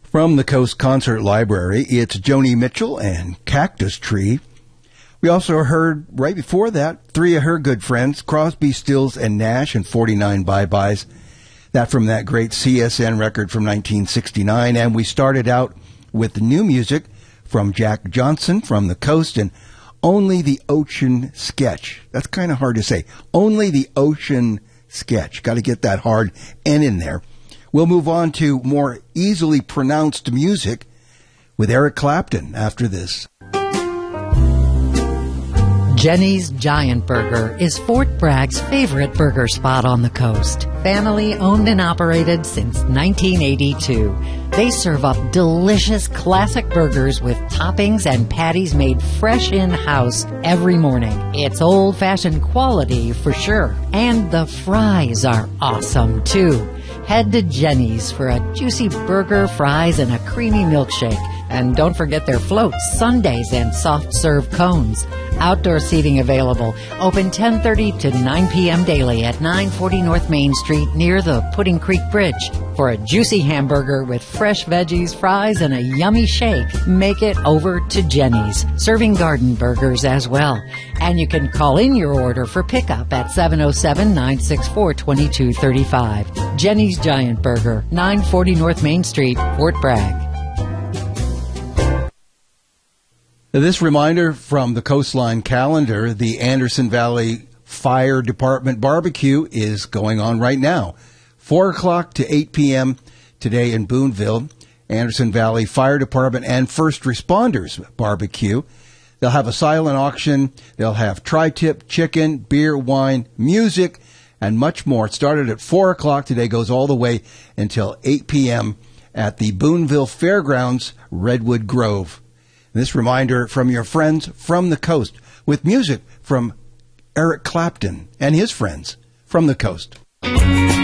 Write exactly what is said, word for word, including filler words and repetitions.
From the Coast Concert Library, it's Joni Mitchell and Cactus Tree. We also heard, right before that, three of her good friends, Crosby, Stills, and Nash, and forty-nine Bye-Byes. That from that great C S N record from nineteen sixty-nine. And we started out with the new music from Jack Johnson from the Coast and Only the Ocean Sketch. That's kind of hard to say. Only the Ocean Sketch. Got to get that hard N in there. We'll move on to more easily pronounced music with Eric Clapton after this. Jenny's Giant Burger is Fort Bragg's favorite burger spot on the coast. Family owned and operated since nineteen eighty-two. They serve up delicious classic burgers with toppings and patties made fresh in-house every morning. It's old-fashioned quality for sure. And the fries are awesome too. Head to Jenny's for a juicy burger, fries, and a creamy milkshake. And don't forget their floats, sundaes, and soft-serve cones. Outdoor seating available. Open ten thirty to nine p.m. daily at nine forty North Main Street near the Pudding Creek Bridge. For a juicy hamburger with fresh veggies, fries, and a yummy shake, make it over to Jenny's, serving garden burgers as well. And you can call in your order for pickup at seven oh seven, nine six four, two two three five. Jenny's Giant Burger, nine forty North Main Street, Fort Bragg. This reminder from the Coastline calendar, the Anderson Valley Fire Department Barbecue is going on right now. four o'clock to eight p.m. today in Boonville. Anderson Valley Fire Department and First Responders Barbecue. They'll have a silent auction. They'll have tri-tip, chicken, beer, wine, music, and much more. It started at four o'clock today, goes all the way until eight p.m. at the Boonville Fairgrounds, Redwood Grove. This reminder from your friends from the coast with music from Eric Clapton and his friends from the coast.